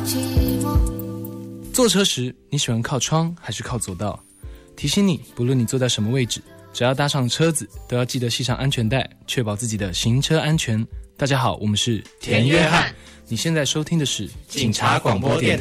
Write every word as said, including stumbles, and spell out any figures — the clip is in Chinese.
坐车时，你喜欢靠窗还是靠走道？提醒你，不论你坐在什么位置，只要搭上车子，都要记得系上安全带，确保自己的行车安全。大家好，我们是田约翰。 你现在收听的是警察广播电台。